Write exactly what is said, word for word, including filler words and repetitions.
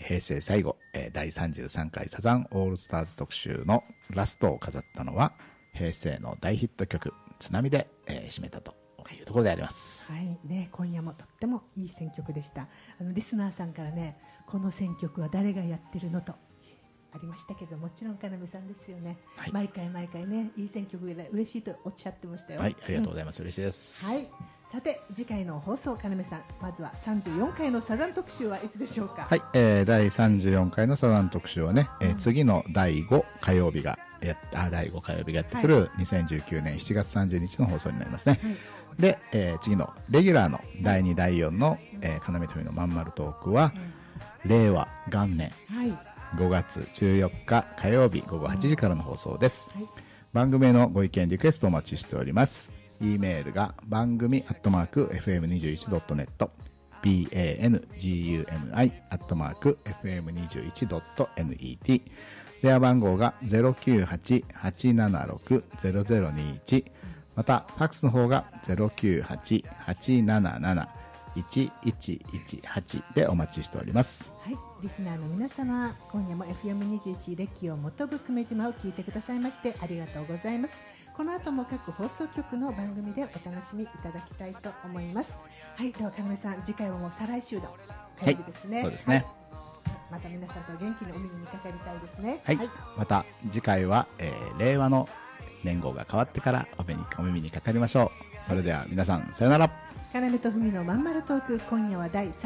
平成最後、えー、だいさんじゅうさんかいサザンオールスターズ特集のラストを飾ったのは平成の大ヒット曲津波で、えー、締めたというところであります。 はいね、今夜もとってもいい選曲でした。あのリスナーさんからね、この選曲は誰がやってるのとありましたけど、もちろん要さんですよね、はい、毎回毎回ね、いい選曲で嬉しいとおっしゃってましたよ。 はい、ありがとうございます、うん、嬉しいです。 はい、さて次回の放送、要さん、まずはさんじゅうよんかいのサザン特集はいつでしょうか。 はい、えー、だいさんじゅうよんかいのサザン特集はね、えー、次のだいご火曜日がやあだいご火曜日がやってくるにせんじゅうきゅうねんしちがつさんじゅうにちの放送になりますね、はい、で、えー、次のレギュラーのだいにだいよんの、えー、要富のまんまるトークは、うん、令和元年、はい、ごがつじゅうよっか火曜日ごごはちじからの放送です、はい、番組へのご意見リクエストお待ちしております。 E メールが番組アットマーク エフエムにじゅういちドットネット バングミアットマーク エフエムにじゅういちドットネット 電話番号が ゼロきゅうはち はちななろく ゼロゼロにいち、またファックスの方が ゼロきゅうはち はちなななな いちいちいちはち でお待ちしております。 はい、リスナーの皆様、今夜も エフエムにじゅういち レキオ元部久米島を聞いてくださいましてありがとうございます。この後も各放送局の番組でお楽しみいただきたいと思います。はい、では要さん、次回はもう再来週の火曜日ですね。 はい、そうですね、はい、 また皆さんと元気にお耳にかかりたいですね。 はい、はい、また次回は、えー、令和の年号が変わってからお目にお耳にかかりましょう。それでは皆さん、さよなら。 要と文のまんまるトーク、今夜は第